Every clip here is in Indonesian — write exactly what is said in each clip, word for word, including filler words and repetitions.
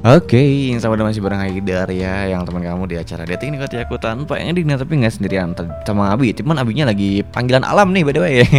Oke, yang sama masih bareng Haidar ya, yang teman kamu di acara dating nih katanya aku tanpa ending nih, tapi nggak sendirian T- sama Abi, cuman Abinya lagi panggilan alam nih by the way.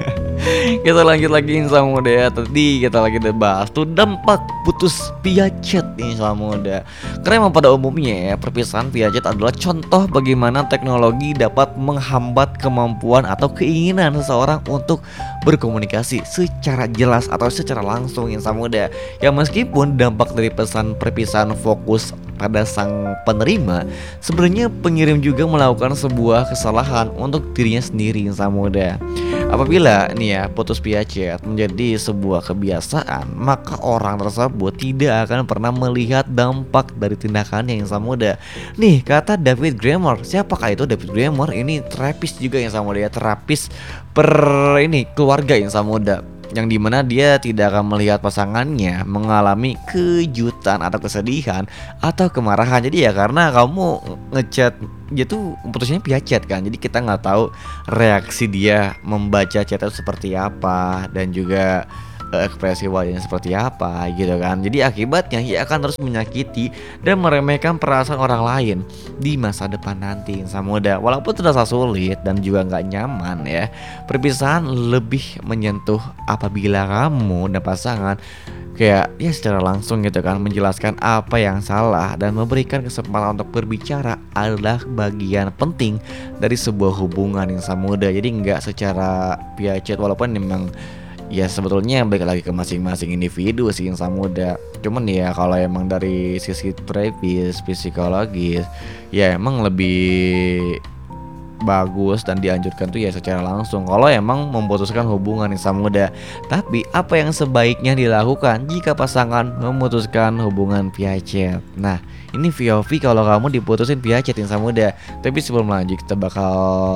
Kita lanjut lagi sama muda ya. Tadi kita lagi udah bahas tuh dampak putus via chat nih sama muda. Karena emang pada umumnya ya, perpisahan via chat adalah contoh bagaimana teknologi dapat menghambat kemampuan atau keinginan seseorang untuk berkomunikasi secara jelas atau secara langsung yang sama muda. Ya meskipun dampak dari pesan perpisahan fokus pada sang penerima, sebenarnya pengirim juga melakukan sebuah kesalahan untuk dirinya sendiri yang sama muda. Apabila nih ya putus via chat menjadi sebuah kebiasaan, maka orang tersebut tidak akan pernah melihat dampak dari tindakannya yang sama muda. Nih kata David Gramer, siapakah itu David Gramer? Ini terapis juga yang sama muda ya, terapis per ini keluarga yang sama muda, yang dimana dia tidak akan melihat pasangannya mengalami kejutan atau kesedihan atau kemarahan. Jadi ya karena kamu ngechat dia tuh putusnya via chat kan, jadi kita nggak tahu reaksi dia membaca chat itu seperti apa dan juga eh, ekspresi wajahnya seperti apa gitu kan. Jadi akibatnya ia akan terus menyakiti dan meremehkan perasaan orang lain di masa depan nanti sama muda. Walaupun terasa sulit dan juga nggak nyaman ya, perpisahan lebih menyentuh apabila kamu dan pasangan kayak ya secara langsung gitu kan menjelaskan apa yang salah dan memberikan kesempatan untuk berbicara adalah bagian penting dari sebuah hubungan yang sama muda. Jadi nggak secara via chat, walaupun memang ya sebetulnya balik lagi ke masing-masing individu sih yang sama muda. Cuman ya kalau emang dari sisi terapis psikologis ya emang lebih bagus dan dianjurkan tuh ya secara langsung kalau emang memutuskan hubungan yang sama muda. Tapi apa yang sebaiknya dilakukan jika pasangan memutuskan hubungan via chat? Nah ini V O V kalau kamu diputusin via chat yang sama muda. Tapi sebelum lanjut kita bakal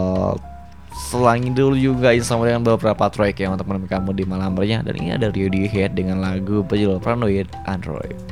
selangin dulu juga sama dengan beberapa track yang teman-teman kamu di malam harinya. Dan ini ada Radiohead dengan lagu berjudul Paranoid Android.